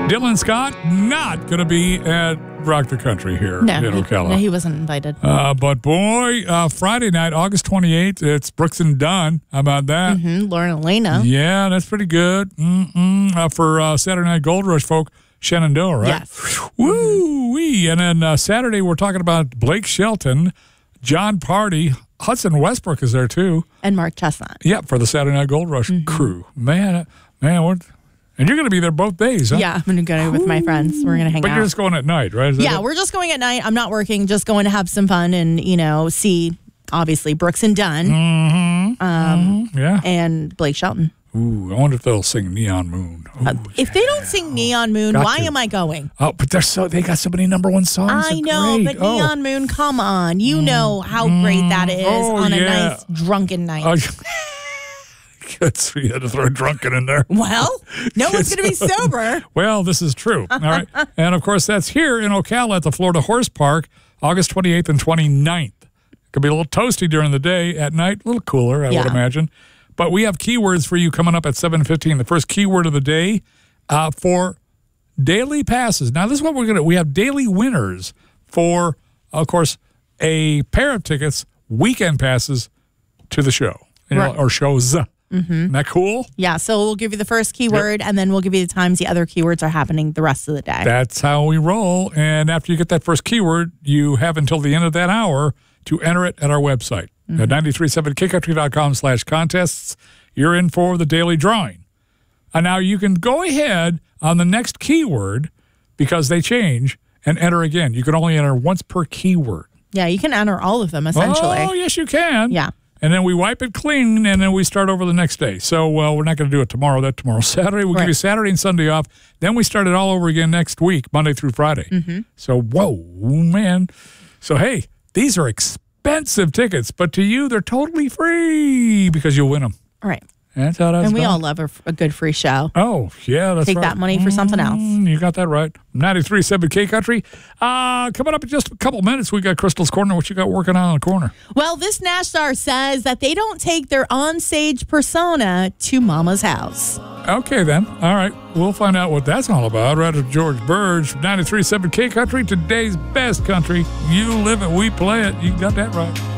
Dylan Scott not going to be at Rock the Country here in Ocala. No, he wasn't invited. But boy, Friday night, August 28th, it's Brooks and Dunn. How about that? Lauren Elena. Yeah, that's pretty good. For Saturday Night Gold Rush folk, Shenandoah, right? Yes. Woo-wee. And then Saturday, we're talking about Blake Shelton, John Party, Hudson Westbrook is there too. And Mark Chestnut. Yeah, for the Saturday Night Gold Rush crew. Man, and you're going to be there both days, huh? Yeah, I'm going to go with my friends. We're going to hang out. But you're just going at night, right? Yeah, we're just going at night. I'm not working, just going to have some fun and, see, obviously, Brooks and Dunn. Yeah. And Blake Shelton. Ooh, I wonder if they'll sing Neon Moon. If they don't sing Neon Moon, why am I going? Oh, but they got so many number one songs. I know, great. but Neon Moon, come on. You know how great that is on a nice drunken night. Good, you had to throw drunken in there. Well, no one's going to be sober. Well, this is true. All right. And, of course, that's here in Ocala at the Florida Horse Park, August 28th and 29th. It could be a little toasty during the day. At night, a little cooler, I would imagine. But we have keywords for you coming up at 7:15. The first keyword of the day for daily passes. Now, this is what we're going to – we have daily winners for, of course, a pair of tickets, weekend passes to the show or shows. Isn't that cool? Yeah, so we'll give you the first keyword, and then we'll give you the times the other keywords are happening the rest of the day. That's how we roll. And after you get that first keyword, you have until the end of that hour to enter it at our website at 937kcountry.com/contests. You're in for the daily drawing. And now you can go ahead on the next keyword because they change and enter again. You can only enter once per keyword. Yeah, you can enter all of them, essentially. Oh, yes, you can. Yeah. And then we wipe it clean, and then we start over the next day. So, we're not going to do it tomorrow. Tomorrow's Saturday. We'll give you Saturday and Sunday off. Then we start it all over again next week, Monday through Friday. So, whoa, man. So, hey, these are expensive tickets, but to you, they're totally free because you'll win them. All right. That's how that's And we done. all love a good free show. Oh, yeah, that's Take right. that money for something else. You got that right. 93.7 K-Country. Coming up in just a couple minutes, we got Crystal's Corner. What you got working on in the corner? Well, this NASHSTAR says that they don't take their on-stage persona to Mama's house. Okay, then. All right. We'll find out what that's all about right after George Burge from 93.7 K-Country, today's best country. You live it, we play it. You got that right.